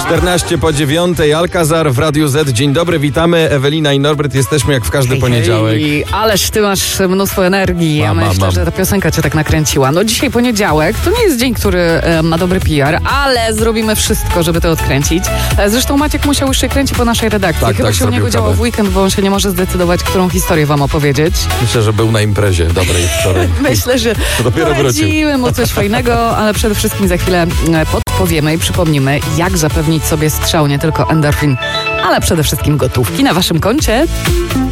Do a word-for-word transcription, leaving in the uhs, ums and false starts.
czternaście po dziewiątej, Alcazar w Radiu Z. Dzień dobry, witamy. Ewelina i Norbert, jesteśmy jak w każdy hej, poniedziałek. Hej, ależ ty masz mnóstwo energii. Ja mam, myślę, mam. że ta piosenka cię tak nakręciła. No dzisiaj poniedziałek, to nie jest dzień, który e, ma dobry P R, ale zrobimy wszystko, żeby to odkręcić. E, zresztą Maciek musiał już się kręcić po naszej redakcji. Tak, Chyba tak, się u niego działo w weekend, bo on się nie może zdecydować, którą historię wam opowiedzieć. Myślę, że był na imprezie dobrej wczoraj. Myślę, że poradzimy mu coś fajnego, ale przede wszystkim za chwilę podpowiemy i przypomnimy, jak zapewnić sobie strzał nie tylko endorfin, ale przede wszystkim gotówki na waszym koncie.